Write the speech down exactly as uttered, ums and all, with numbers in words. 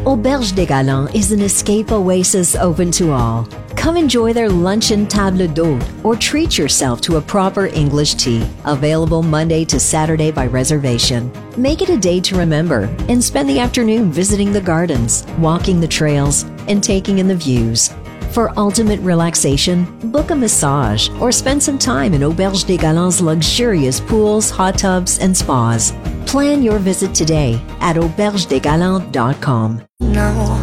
Auberge des Galants is an escape oasis open to all. Come enjoy their luncheon table d'hôte or treat yourself to a proper English tea, available Monday to Saturday by reservation. Make it a day to remember and spend the afternoon visiting the gardens, walking the trails, and taking in the views. For ultimate relaxation, book a massage or spend some time in Auberge des Galants' luxurious pools, hot tubs, and spas. Plan your visit today at auberge des galants dot com. No.